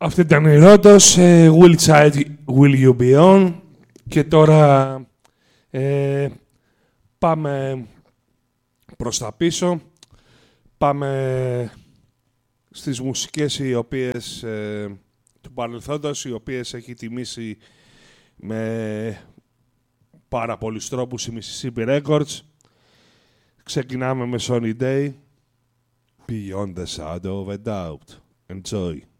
Αυτή ήταν η Ρότος, Will Child, Will You Be On. Και τώρα πάμε προς τα πίσω. Πάμε στις μουσικές οι οποίες του παρελθόντος, οι οποίες έχει τιμήσει με πάρα πολλούς τρόπους η Mississippi Records. Ξεκινάμε με Sunny Day, Beyond the Shadow of a Doubt. Enjoy.